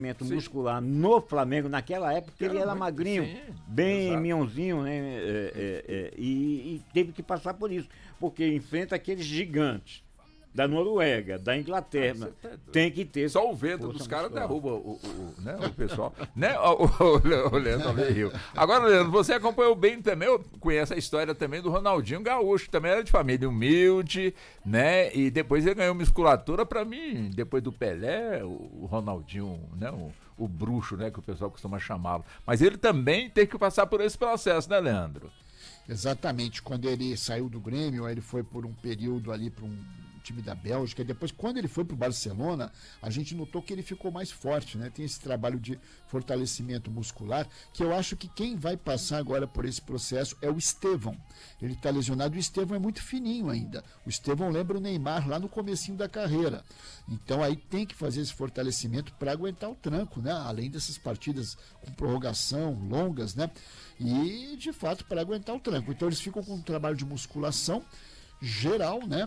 Sim. muscular no Flamengo naquela época, ele era magrinho, sim, bem exato. minhãozinho, né? E teve que passar por isso, porque enfrenta aqueles gigantes da Noruega, da Inglaterra. Você tá doido. Tem que ter. Só o vento força dos caras muscular. derruba né, o pessoal. Né, o Leandro também riu. Agora, Leandro, você acompanhou bem também, conhece a história também do Ronaldinho Gaúcho, que também era de família humilde, né? E depois ele ganhou musculatura. Pra mim, depois do Pelé, o Ronaldinho, né? O bruxo, né? Que o pessoal costuma chamá-lo. Mas ele também tem que passar por esse processo, né, Leandro? Exatamente, quando ele saiu do Grêmio, ele foi por um período ali para um time da Bélgica, e depois quando ele foi para o Barcelona, a gente notou que ele ficou mais forte, né? Tem esse trabalho de fortalecimento muscular, que eu acho que quem vai passar agora por esse processo é o Estevão. Ele está lesionado, o Estevão é muito fininho ainda. O Estevão lembra o Neymar lá no comecinho da carreira. Então aí tem que fazer esse fortalecimento para aguentar o tranco, né? Além dessas partidas com prorrogação, longas, né? E de fato para aguentar o tranco. Então eles ficam com um trabalho de musculação geral, né?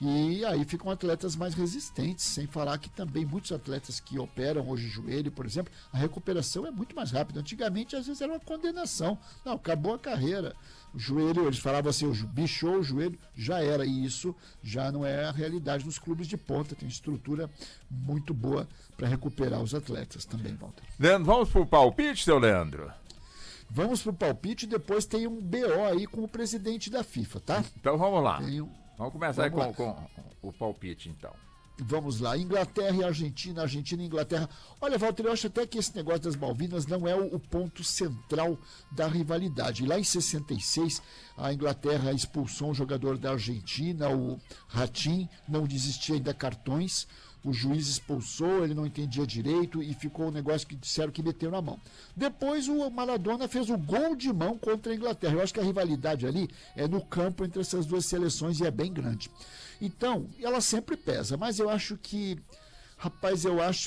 E aí ficam atletas mais resistentes, sem falar que também muitos atletas que operam hoje joelho, por exemplo, a recuperação é muito mais rápida. Antigamente, às vezes, era uma condenação. Não, acabou a carreira. O joelho, eles falavam assim, bichou o joelho, já era. E isso já não é a realidade nos clubes de ponta. Tem estrutura muito boa para recuperar os atletas também, Walter. Leandro, vamos pro palpite, seu Leandro? Vamos pro palpite e depois tem um BO aí com o presidente da FIFA, tá? Então vamos lá. Vamos começar vamos com o palpite, então. Vamos lá, Inglaterra e Argentina, Argentina e Inglaterra. Olha, Walter, eu acho até que esse negócio das Malvinas não é o ponto central da rivalidade. Lá em 66, a Inglaterra expulsou um jogador da Argentina, o Ratin, não desistia ainda cartões. O juiz expulsou, ele não entendia direito e ficou um negócio que disseram que meteu na mão. Depois o Maradona fez o gol de mão contra a Inglaterra. Eu acho que a rivalidade ali é no campo entre essas duas seleções e é bem grande. Então, ela sempre pesa, mas eu acho que, rapaz, acho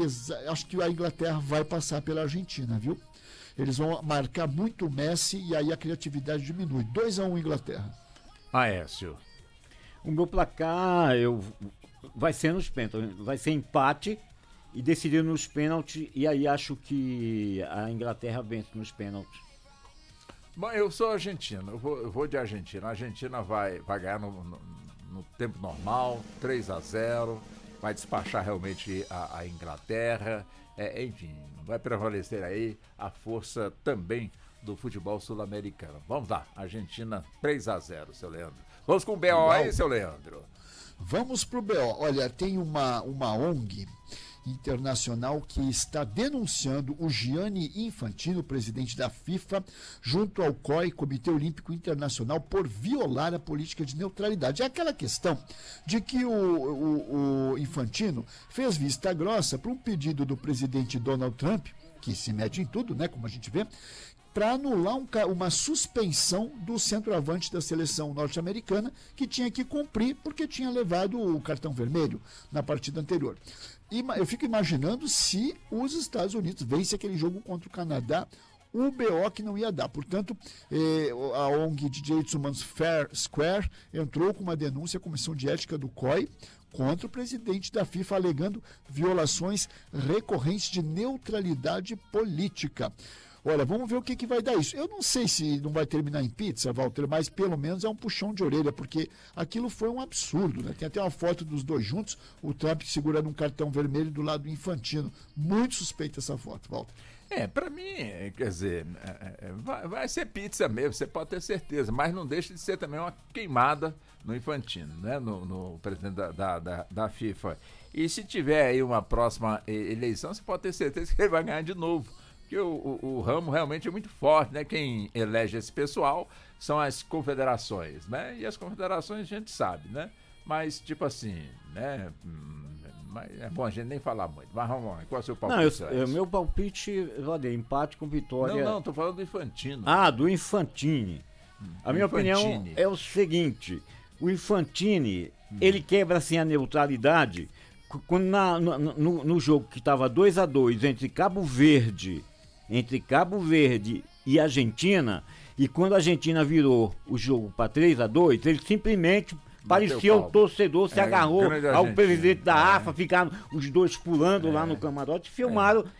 que a Inglaterra vai passar pela Argentina, viu? Eles vão marcar muito o Messi e aí a criatividade diminui. 2-1 Inglaterra. Aécio. O meu placar vai ser nos pênaltis, vai ser empate e decidir nos pênaltis, e aí acho que a Inglaterra vence nos pênaltis. Bom, eu sou argentino, eu vou de Argentina. A Argentina vai ganhar no tempo normal, 3-0, vai despachar realmente a Inglaterra, enfim, vai prevalecer aí a força também do futebol sul-americano. Vamos lá, Argentina 3-0, seu Leandro. Vamos com o BO aí, seu Leandro. Vamos pro BO. Olha, tem uma ONG internacional que está denunciando o Gianni Infantino, presidente da FIFA, junto ao COI, Comitê Olímpico Internacional, por violar a política de neutralidade. É aquela questão de que o Infantino fez vista grossa para um pedido do presidente Donald Trump, que se mete em tudo, né, como a gente vê, para anular uma suspensão do centroavante da seleção norte-americana, que tinha que cumprir porque tinha levado o cartão vermelho na partida anterior. E eu fico imaginando se os Estados Unidos vencem aquele jogo contra o Canadá, o BO que não ia dar. Portanto, a ONG de Direitos Humanos Fair Square entrou com uma denúncia à Comissão de Ética do COI contra o presidente da FIFA, alegando violações recorrentes de neutralidade política. Olha, vamos ver o que vai dar isso. Eu não sei se não vai terminar em pizza, Walter, mas pelo menos é um puxão de orelha, porque aquilo foi um absurdo, né? Tem até uma foto dos dois juntos, o Trump segurando um cartão vermelho do lado do Infantino. Muito suspeita essa foto, Walter. Pra mim, quer dizer, vai ser pizza mesmo, você pode ter certeza, mas não deixa de ser também uma queimada no Infantino, né? No presidente da FIFA. E se tiver aí uma próxima eleição, você pode ter certeza que ele vai ganhar de novo. Porque o ramo realmente é muito forte, né? Quem elege esse pessoal são as confederações, né? E as confederações a gente sabe, né? Mas, tipo assim, né? É bom a gente nem falar muito. Mas vamos lá, qual é o seu palpite? Não, meu palpite, Valdir, empate com vitória. Não, tô falando do Infantino. Do Infantini. A minha opinião é o seguinte, o Infantini, ele quebra assim a neutralidade quando no jogo que estava 2-2 entre Cabo Verde e Argentina, e quando a Argentina virou o jogo para 3-2, ele simplesmente parecia o torcedor, se agarrou ao presidente da AFA, ficaram os dois pulando lá no camarote, filmaram